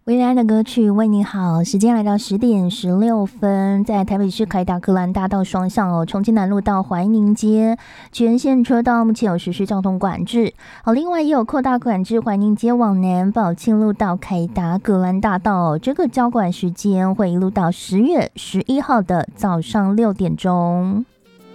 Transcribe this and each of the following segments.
维安的歌曲为你好，时间来到10点16分，在台北市凯达格兰大道双向重庆南路到怀宁街全线车道目前有实施交通管制。另外也有扩大管制怀宁街往南宝庆路到凯达格兰大道，这个交管时间会一路到10月11号的早上6点钟。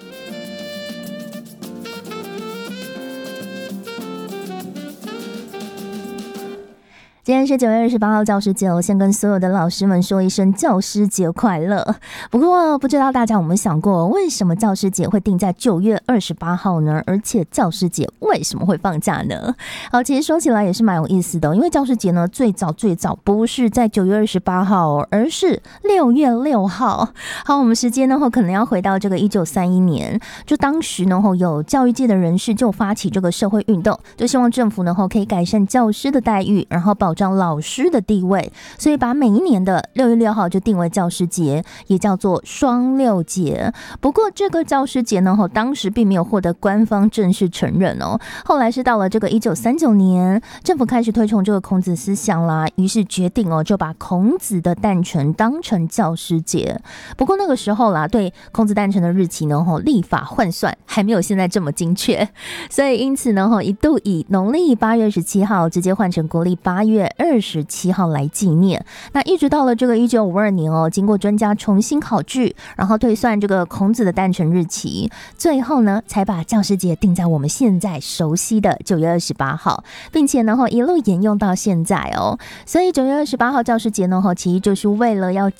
今天是9月28号教师节，我先跟所有的老师们说一声教师节快乐。不过不知道大家有没有想过，为什么教师节会定在9月28号呢？而且教师节为什么会放假呢？好，其实说起来也是蛮有意思的，因为教师节呢最早不是在9月28号，而是6月6号。好，我们时间呢可能要回到这个1931年，就当时呢有教育界的人士就发起这个社会运动，就希望政府呢可以改善教师的待遇，然后保障老师的地位，所以把每一年的6月6号就定为教师节，也叫做双六节。不过这个教师节呢当时并没有获得官方正式承认哦。后来是到了这个1939年，政府开始推崇这个孔子思想啦，于是决定就把孔子的诞辰当成教师节。不过那个时候啦，对孔子诞辰的日期呢历法换算还没有现在这么精确，所以因此呢一度以农历8月17号直接换成国历8月27号来纪念。那一直到了这个1952年经过专家重新考据，然后推算这个孔子的诞辰日期，最后呢才把教师节定在我们现在熟悉的9月28号，并且呢一路沿用到现在哦。所以9月28号教师节呢其实就是为了要